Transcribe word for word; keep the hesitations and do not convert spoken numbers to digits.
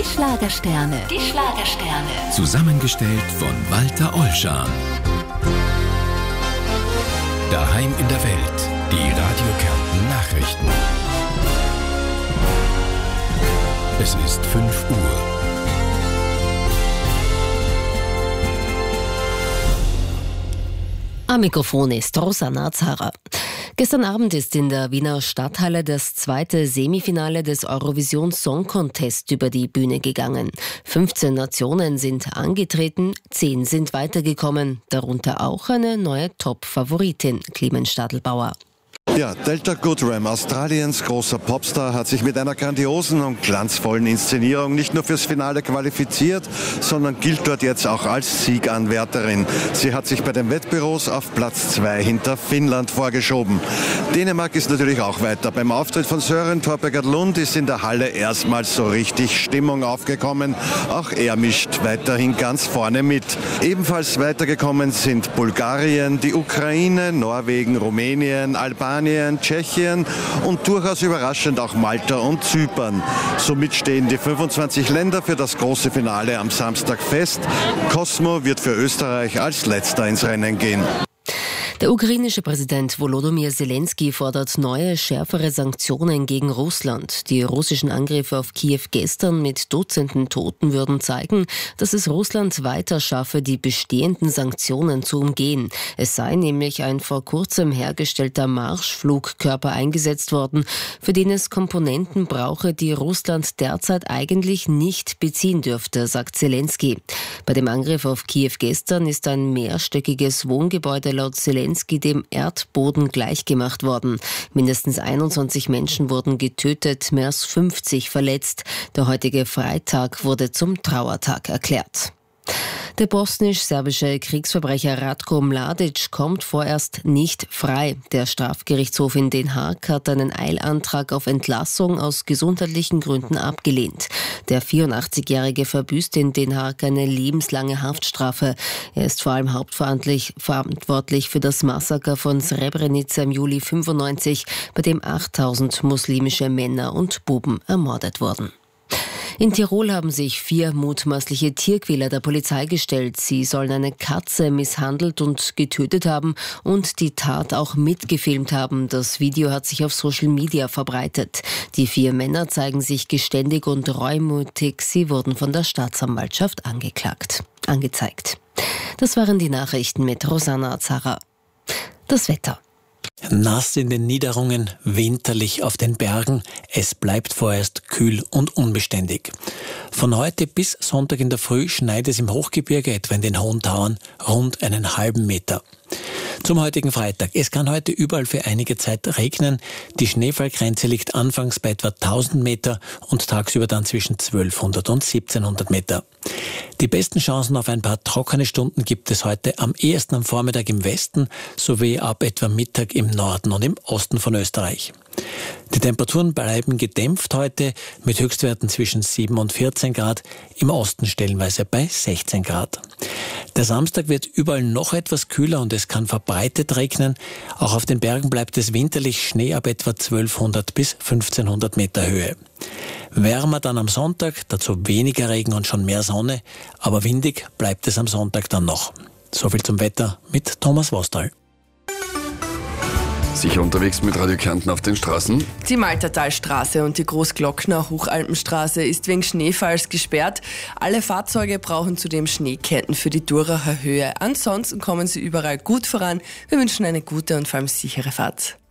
Die Schlagersterne. Die Schlagersterne. Zusammengestellt von Walter Ollschan. Daheim in der Welt. Die Radio Kärnten Nachrichten. Es ist fünf Uhr. Am Mikrofon ist Rosanna Zara. Gestern Abend ist in der Wiener Stadthalle das zweite Semifinale des Eurovision Song Contest über die Bühne gegangen. fünfzehn Nationen sind angetreten, zehn sind weitergekommen, darunter auch eine neue Top-Favoritin, Clemens Stadelbauer. Ja, Delta Goodrem, Australiens großer Popstar, hat sich mit einer grandiosen und glanzvollen Inszenierung nicht nur fürs Finale qualifiziert, sondern gilt dort jetzt auch als Sieganwärterin. Sie hat sich bei den Wettbüros auf Platz zwei hinter Finnland vorgeschoben. Dänemark ist natürlich auch weiter. Beim Auftritt von Søren Torpegaard Lund ist in der Halle erstmals so richtig Stimmung aufgekommen. Auch er mischt weiterhin ganz vorne mit. Ebenfalls weitergekommen sind Bulgarien, die Ukraine, Norwegen, Rumänien, Albanien, Tschechien und durchaus überraschend auch Malta und Zypern. Somit stehen die fünfundzwanzig Länder für das große Finale am Samstag fest. Cosmo wird für Österreich als letzter ins Rennen gehen. Der ukrainische Präsident Volodymyr Zelensky fordert neue, schärfere Sanktionen gegen Russland. Die russischen Angriffe auf Kiew gestern mit Dutzenden Toten würden zeigen, dass es Russland weiter schaffe, die bestehenden Sanktionen zu umgehen. Es sei nämlich ein vor kurzem hergestellter Marschflugkörper eingesetzt worden, für den es Komponenten brauche, die Russland derzeit eigentlich nicht beziehen dürfte, sagt Zelensky. Bei dem Angriff auf Kiew gestern ist ein mehrstöckiges Wohngebäude laut Zelensky dem Erdboden gleichgemacht worden. Mindestens einundzwanzig Menschen wurden getötet, mehr als fünfzig verletzt. Der heutige Freitag wurde zum Trauertag erklärt. Der bosnisch-serbische Kriegsverbrecher Ratko Mladic kommt vorerst nicht frei. Der Strafgerichtshof in Den Haag hat einen Eilantrag auf Entlassung aus gesundheitlichen Gründen abgelehnt. Der vierundachtzigjährige verbüßt in Den Haag eine lebenslange Haftstrafe. Er ist vor allem hauptverantwortlich verantwortlich für das Massaker von Srebrenica im Juli fünfundneunzig, bei dem achttausend muslimische Männer und Buben ermordet wurden. In Tirol haben sich vier mutmaßliche Tierquäler der Polizei gestellt. Sie sollen eine Katze misshandelt und getötet haben und die Tat auch mitgefilmt haben. Das Video hat sich auf Social Media verbreitet. Die vier Männer zeigen sich geständig und reumütig. Sie wurden von der Staatsanwaltschaft angeklagt, angezeigt. Das waren die Nachrichten mit Rosanna Zara. Das Wetter. Nass in den Niederungen, winterlich auf den Bergen. Es bleibt vorerst kühl und unbeständig. Von heute bis Sonntag in der Früh schneit es im Hochgebirge, etwa in den Hohen Tauern, rund einen halben Meter. Zum heutigen Freitag. Es kann heute überall für einige Zeit regnen. Die Schneefallgrenze liegt anfangs bei etwa tausend Meter und tagsüber dann zwischen zwölfhundert und siebzehnhundert Meter. Die besten Chancen auf ein paar trockene Stunden gibt es heute am ehesten am Vormittag im Westen sowie ab etwa Mittag im Norden und im Osten von Österreich. Die Temperaturen bleiben gedämpft heute mit Höchstwerten zwischen sieben und vierzehn Grad, im Osten stellenweise bei sechzehn Grad. Der Samstag wird überall noch etwas kühler und es kann verbreitet regnen. Auch auf den Bergen bleibt es winterlich, Schnee ab etwa zwölfhundert bis fünfzehnhundert Meter Höhe. Wärmer dann am Sonntag, dazu weniger Regen und schon mehr Sonne, aber windig bleibt es am Sonntag dann noch. Soviel zum Wetter mit Thomas Wostal. Sicher unterwegs mit Radio Kärnten auf den Straßen? Die Maltertalstraße und die Großglockner Hochalpenstraße ist wegen Schneefalls gesperrt. Alle Fahrzeuge brauchen zudem Schneeketten für die Duracher Höhe. Ansonsten kommen sie überall gut voran. Wir wünschen eine gute und vor allem sichere Fahrt.